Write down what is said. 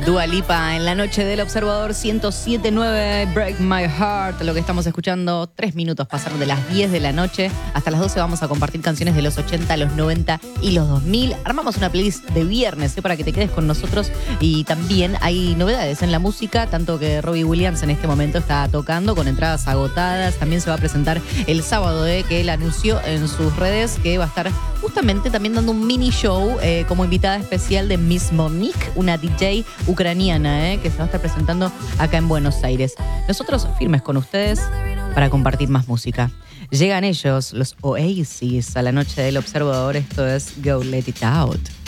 Dua Lipa en la noche del Observador 107.9 Break My Heart. Lo que estamos escuchando, 3 minutos pasaron de las 10 de la noche. Hasta las 12 vamos a compartir canciones de los 80, los 90 y los 2000. Armamos una playlist de viernes para que te quedes con nosotros. Y también hay novedades en la música, tanto que Robbie Williams en este momento está tocando con entradas agotadas. También se va a presentar el sábado, que él anunció en sus redes que va a estar justamente también dando un mini show como invitada especial de Miss Monique, una DJ ucraniana que se va a estar presentando acá en Buenos Aires. Nosotros firmes con ustedes para compartir más música. Llegan ellos, los Oasis, a la noche del Observador. Esto es Go Let It Out.